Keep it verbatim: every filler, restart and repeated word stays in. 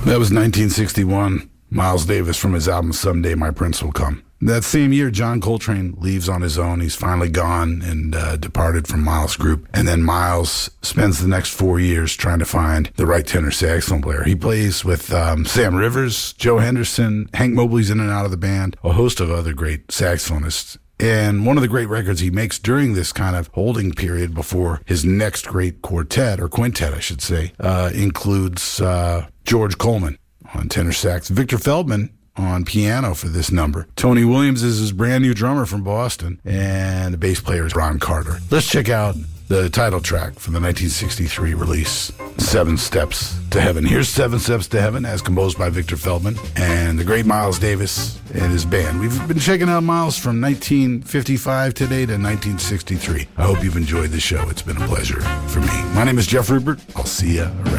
That was nineteen sixty-one. Miles Davis from his album Someday My Prince Will Come. That same year, John Coltrane leaves on his own. He's finally gone and uh, departed from Miles' group. And then Miles spends the next four years trying to find the right tenor saxophone player. He plays with um, Sam Rivers, Joe Henderson, Hank Mobley's in and out of the band, a host of other great saxophonists. And one of the great records he makes during this kind of holding period before his next great quartet, or quintet, I should say, uh, includes uh, George Coleman on tenor sax, Victor Feldman on piano for this number. Tony Williams is his brand new drummer from Boston, and the bass player is Ron Carter. Let's check out the title track from the nineteen sixty-three release, Seven Steps to Heaven. Here's Seven Steps to Heaven, as composed by Victor Feldman and the great Miles Davis and his band. We've been checking out Miles from nineteen fifty-five today to nineteen sixty-three. I hope you've enjoyed the show. It's been a pleasure for me. My name is Jeff Rupert. I'll see you around.